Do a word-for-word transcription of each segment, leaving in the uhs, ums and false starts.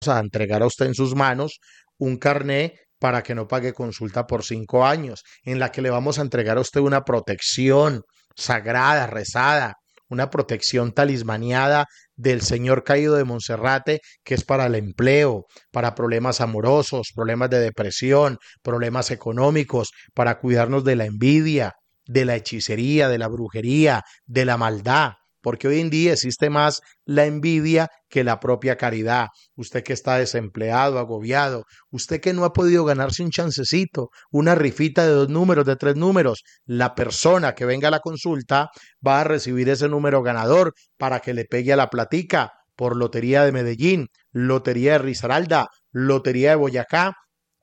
a entregar a usted en sus manos un carné para que no pague consulta por cinco años, en la que le vamos a entregar a usted una protección sagrada, rezada, una protección talismaniada del Señor caído de Monserrate, que es para el empleo, para problemas amorosos, problemas de depresión, problemas económicos, para cuidarnos de la envidia, de la hechicería, de la brujería, de la maldad, porque hoy en día existe más la envidia que la propia caridad. Usted que está desempleado, agobiado, usted que no ha podido ganarse un chancecito, una rifita de dos números, de tres números, la persona que venga a la consulta va a recibir ese número ganador para que le pegue a la platica por Lotería de Medellín, Lotería de Risaralda, Lotería de Boyacá,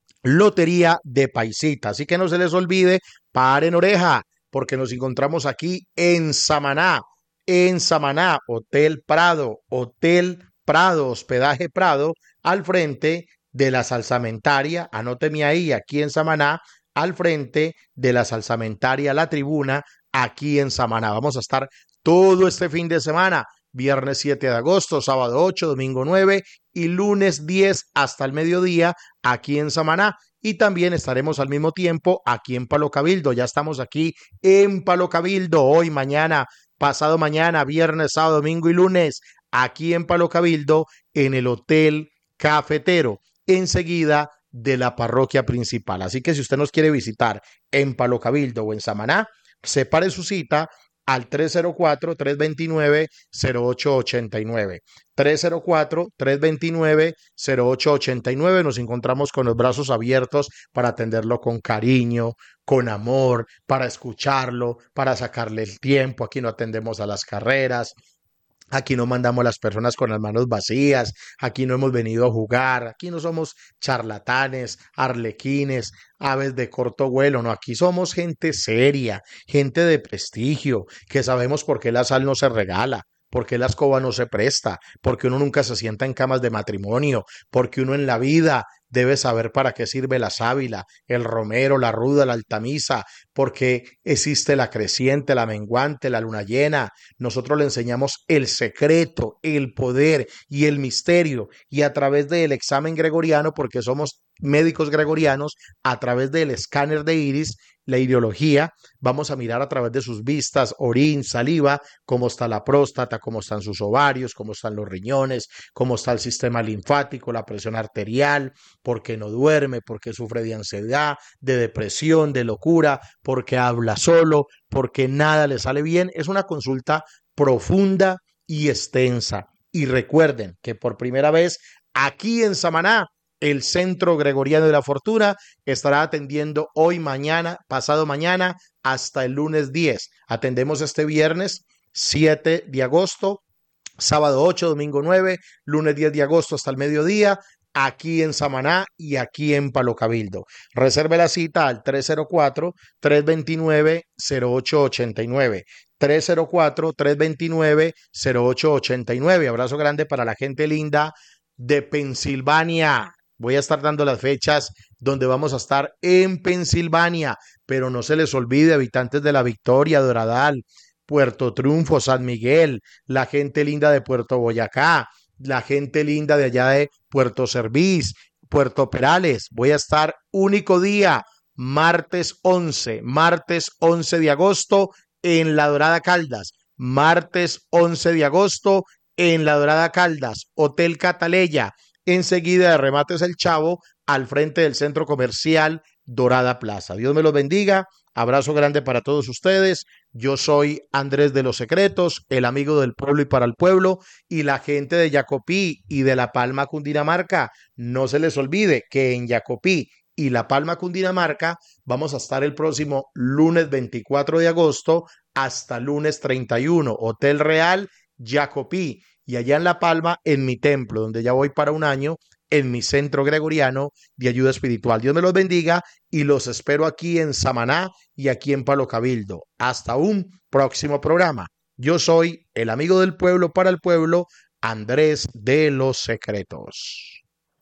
Lotería de Paisita. Así que no se les olvide, paren oreja, porque nos encontramos aquí en Samaná, en Samaná, Hotel Prado, Hotel Prado, Hospedaje Prado, al frente de la salsamentaria, anóteme ahí, aquí en Samaná, al frente de la salsamentaria La Tribuna, aquí en Samaná. Vamos a estar todo este fin de semana, viernes siete de agosto, sábado ocho, domingo nueve y lunes diez hasta el mediodía, aquí en Samaná. Y también estaremos al mismo tiempo aquí en Palo Cabildo. Ya estamos aquí en Palo Cabildo, hoy, mañana, pasado mañana, viernes, sábado, domingo y lunes, aquí en Palo Cabildo, en el Hotel Cafetero, enseguida de la parroquia principal. Así que si usted nos quiere visitar en Palo Cabildo o en Samaná, separe su cita al tres cero cuatro, tres dos nueve, cero ocho ocho nueve. tres cero cuatro, tres dos nueve, cero ocho ocho nueve. Nos encontramos con los brazos abiertos para atenderlo con cariño, con amor, para escucharlo, para sacarle el tiempo. Aquí no atendemos a las carreras. Aquí no mandamos a las personas con las manos vacías, aquí no hemos venido a jugar, aquí no somos charlatanes, arlequines, aves de corto vuelo, no, aquí somos gente seria, gente de prestigio, que sabemos por qué la sal no se regala, por qué la escoba no se presta, porque uno nunca se sienta en camas de matrimonio, porque uno en la vida debe saber para qué sirve la sábila, el romero, la ruda, la altamisa, porque existe la creciente, la menguante, la luna llena. Nosotros le enseñamos el secreto, el poder y el misterio, y a través del examen gregoriano, porque somos médicos gregorianos, a través del escáner de iris, la ideología, vamos a mirar a través de sus vistas, orín, saliva, cómo está la próstata, cómo están sus ovarios, cómo están los riñones, cómo está el sistema linfático, la presión arterial, por qué no duerme, por qué sufre de ansiedad, de depresión, de locura, por qué habla solo, por qué nada le sale bien. Es una consulta profunda y extensa. Y recuerden que por primera vez aquí en Samaná, el Centro Gregoriano de la Fortuna estará atendiendo hoy, mañana, pasado mañana, hasta el lunes diez. Atendemos este viernes siete de agosto, sábado ocho, domingo nueve, lunes diez de agosto hasta el mediodía, aquí en Samaná y aquí en Palo Cabildo. Reserve la cita al tres cero cuatro, tres dos nueve, cero ocho ocho nueve. tres cero cuatro, tres dos nueve, cero ocho ocho nueve. Abrazo grande para la gente linda de Pensilvania. Voy a estar dando las fechas donde vamos a estar en Pensilvania, pero no se les olvide, habitantes de La Victoria, Doradal, Puerto Triunfo, San Miguel, la gente linda de Puerto Boyacá, la gente linda de allá de Puerto Servís, Puerto Perales. Voy a estar único día, martes once, martes once de agosto en La Dorada Caldas, martes once de agosto en La Dorada Caldas, Hotel Cataleya, enseguida de Remates El Chavo, al frente del centro comercial Dorada Plaza. Dios me los bendiga. Abrazo grande para todos ustedes. Yo soy Andrés de los Secretos, el amigo del pueblo y para el pueblo, y la gente de Jacopí y de La Palma, Cundinamarca. No se les olvide que en Jacopí y La Palma, Cundinamarca, vamos a estar el próximo lunes veinticuatro de agosto hasta lunes treinta y uno. Hotel Real, Jacopí. Y allá en La Palma, en mi templo, donde ya voy para un año, en mi centro gregoriano de ayuda espiritual. Dios me los bendiga y los espero aquí en Samaná y aquí en Palo Cabildo. Hasta un próximo programa. Yo soy el amigo del pueblo para el pueblo, Andrés de los Secretos.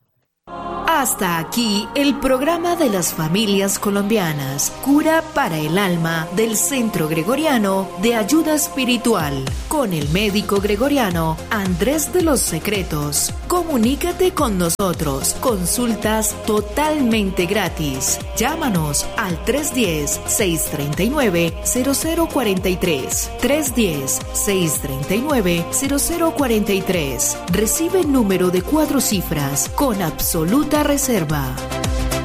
Hasta aquí el programa de las familias colombianas, Cura para el Alma del Centro Gregoriano de Ayuda Espiritual, con el médico gregoriano Andrés de los Secretos. Comunícate con nosotros, consultas totalmente gratis. Llámanos al tres uno cero, seis tres nueve, cero cero cuatro tres, tres uno cero, seis tres nueve, cero cero cuatro tres. Recibe el número de cuatro cifras con absoluta reserva.